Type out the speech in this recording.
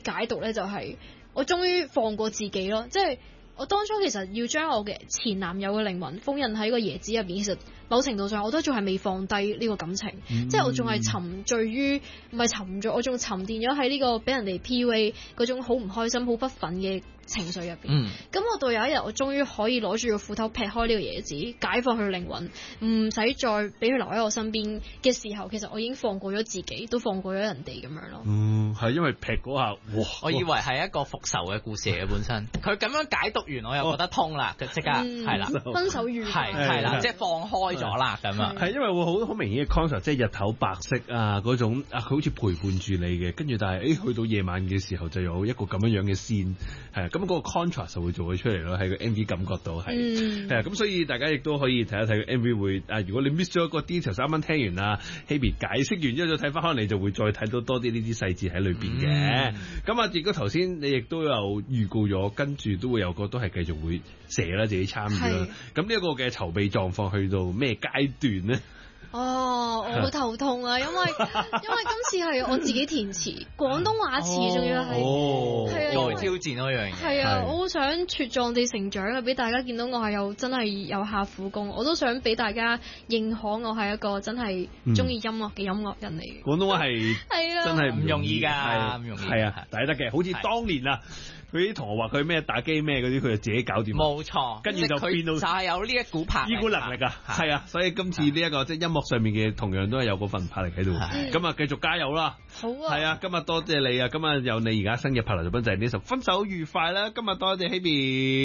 解讀咧，就係我終於放過自己咯，即係我當初其實要將我嘅前男友嘅靈魂封印喺個椰子入邊，其實某程度上我都仲係未放低呢個感情，即係我仲係沉醉於唔係沉醉，我仲沉澱咗喺呢個俾人哋 PUA 嗰種好唔開心、好不忿嘅情緒入邊。咁我到有一日我終於可以攞住個斧頭劈開呢個椰子，解放佢靈魂，唔使再俾佢留喺我身邊嘅時候，其實我已經放過咗自己，都放過咗人哋咁樣咯。 係因為劈嗰下，哇！ 我以為係一個復仇嘅故事嚟嘅本身，佢咁樣解讀完我又覺得通啦，佢即刻係啦， 分手愉快係啦，即係放開咗啦咁啊。 係因為會好明顯嘅 concept， 即係日頭白色啊嗰種啊，佢好似陪伴住你嘅，跟住但係去到夜晚嘅時候就有一個咁樣嘅線，係咁嗰個 contrast 就會做咗出嚟咯，喺個 MV 感覺到係係咁，所以大家亦都可以睇一睇個 MV 會如果你 miss 咗一個 detail， 啱啱聽完Hebe 解釋完之後再睇翻，可能你就會再睇到多啲呢啲細節喺裏邊嘅。咁亦都頭先你亦都有預告咗，跟住都會有個都係繼續會寫啦，自己參與啦。咁呢一個嘅籌備狀況去到咩階段咧？ 我好頭痛啊，因為今次係我自己填詞，廣東話詞仲要係再挑戰嗰樣嘢。 係啊，我好想茁壯地成長啊，俾大家見到我係真係有下苦功，我都想俾大家認可我係一個真係中意音樂嘅音樂人嚟嘅。 廣東話係真係唔容易㗎， 唔容易係啊，抵得嘅，好似當年啊。佢啲同學話佢咩打機咩嗰啲，佢就自己搞掂。 冇錯， 跟住就變到就係有呢一股魄力， 呢股能力啊，係啊，所以今次呢一個即係音樂上面嘅，同樣都係有嗰份魄力喺度。咁啊，繼續加油啦！ 好啊， 係啊，今日多謝你啊！今日有你而家新嘅拍檔作品就係呢首《分手愉快》啦！今日多謝 Hebe。